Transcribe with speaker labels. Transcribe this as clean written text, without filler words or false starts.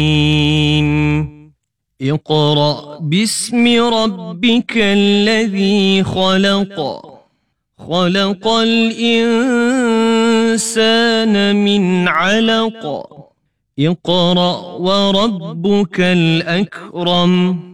Speaker 1: اقرأ باسم ربك الذي خلق خلق الإنسان من علق اقرأ وربك الأكرم